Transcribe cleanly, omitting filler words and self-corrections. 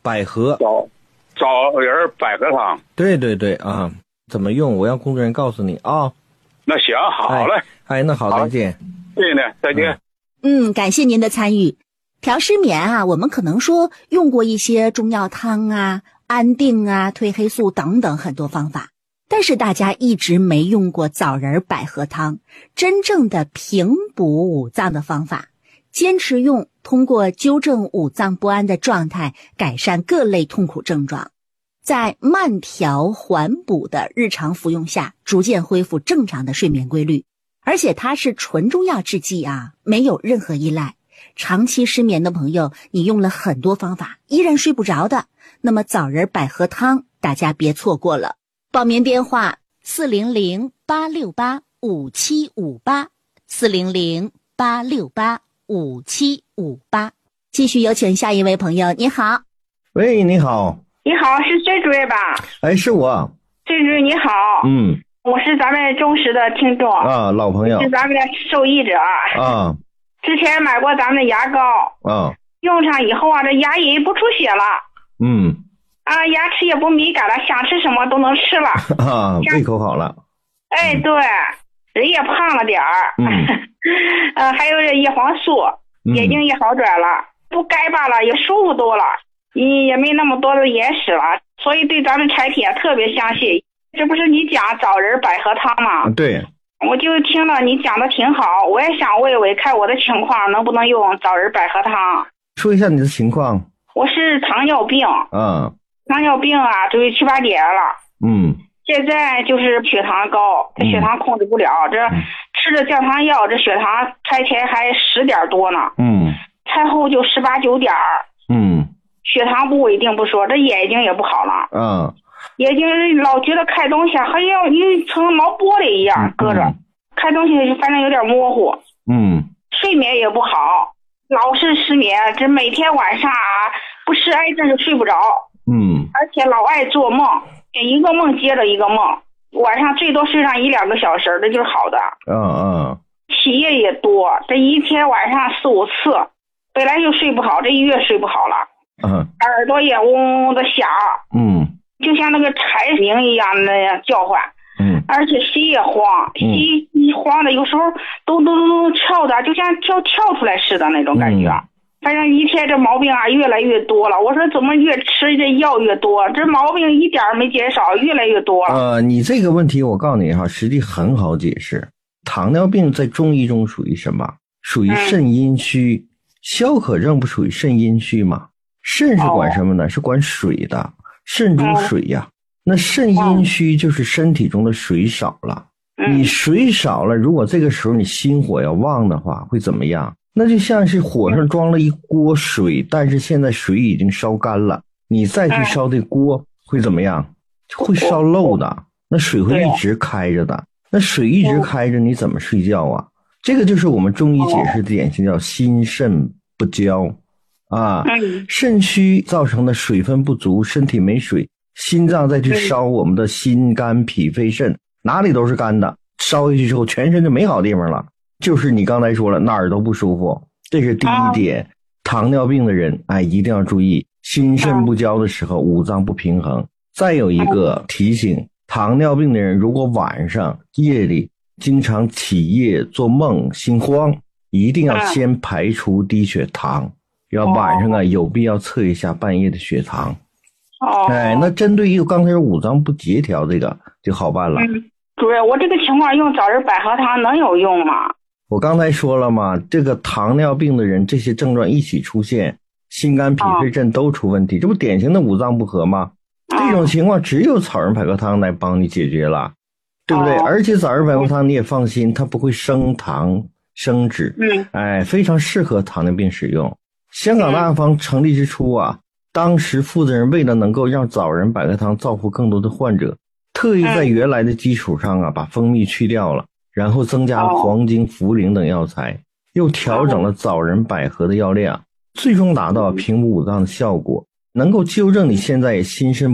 百合。 枣仁百合汤。 对对对啊，怎么用？我让工作人员告诉你啊。 那行，好嘞。 那好，再见。 对呢，再见。 感谢您的参与。调失眠啊，我们可能说用过一些中药汤啊、安定啊、褪黑素等等很多方法，但是大家一直没用过枣仁百合汤，真正的平补五脏的方法。坚持用，通过纠正五脏不安的状态，改善各类痛苦症状，在慢调缓补的日常服用下，逐渐恢复正常的睡眠规律。而且它是纯中药制剂啊，没有任何依赖。长期失眠的朋友，你用了很多方法依然睡不着的，那么枣仁百合汤大家别错过了。报名电话400-868-5758 400-868-5758。继续有请下一位朋友。你好。 喂，你好。 你好，是崔主任吧？ 是我。 崔主任你好。我是咱们忠实的听众啊，老朋友， 是咱们的受益者啊。 之前买过咱们的牙膏啊， 用上以后啊，这牙龈不出血了。牙齿也不敏感了，想吃什么都能吃了啊，胃口好了。 对，人也胖了点儿。还有这叶黄素，眼睛也好转了，不干巴了，也舒服多了，也没那么多的眼屎了，所以对咱们产品特别相信。这不是你讲枣仁百合汤吗？ 对， 我就听了你讲的挺好，我也想问问看我的情况能不能用枣仁百合汤。 说一下你的情况。 我是糖尿病。糖尿病啊，都有7、8年了。现在就是血糖高，这血糖控制不了，这吃着降糖药，这血糖开前还10点多呢。餐后就18、19点。血糖不稳定不说，这眼睛也不好了。眼睛老觉得看东西好像有一层毛玻璃一样搁着，看东西反正有点模糊。睡眠也不好，老是失眠，这每天晚上啊不吃真是睡不着。而且老爱做梦，一个梦接着一个梦，晚上最多睡上1、2个小时，这就是好的。起夜也多，这一天晚上4、5次，本来就睡不好，这越睡不好了。耳朵也嗡嗡的响。就像那个蝉鸣一样的叫唤。而且心也慌，心慌的有时候都跳的，就像跳出来似的那种感觉。反正一天这毛病啊越来越多了，我说怎么越吃这药越多，这毛病一点没减少，越来越多了。 你这个问题我告诉你哈，实际很好解释。糖尿病在中医中属于什么？属于肾阴虚。消渴症不属于肾阴虚吗？肾是管什么呢？是管水的，肾主水呀。那肾阴虚就是身体中的水少了。你水少了，如果这个时候你心火要旺的话，会怎么样？那就像是火上装了一锅水，但是现在水已经烧干了，你再去烧这锅会怎么样？会烧漏的，那水会一直开着的。那水一直开着，你怎么睡觉啊？这个就是我们中医解释的典型，叫心肾不交啊。肾虚造成的水分不足，身体没水，心脏再去烧我们的心肝脾肺肾，哪里都是干的，烧下去之后全身就没好地方了，就是你刚才说了，哪儿都不舒服。这是第一点。糖尿病的人一定要注意，心肾不交的时候五脏不平衡。再有一个提醒，糖尿病的人如果晚上夜里经常起夜做梦心慌，一定要先排除低血糖，要晚上有必要测一下半夜的血糖。那针对于刚才五脏不协调这个就好办了。 主任，我这个情况用枣仁百合汤能有用吗？ 我刚才说了嘛，这个糖尿病的人这些症状一起出现，心肝脾肺肾都出问题，这不典型的五脏不和吗？这种情况只有枣仁百合汤来帮你解决了，对不对？而且枣仁百合汤你也放心，它不会升糖升脂，非常适合糖尿病使用。香港大药房成立之初啊，当时负责人为了能够让枣仁百合汤造福更多的患者，特意在原来的基础上把蜂蜜去掉了，然后增加了黄精、茯苓等药材，又调整了枣仁百合的药量，最终达到平补五脏的效果，能够纠正你现在心肾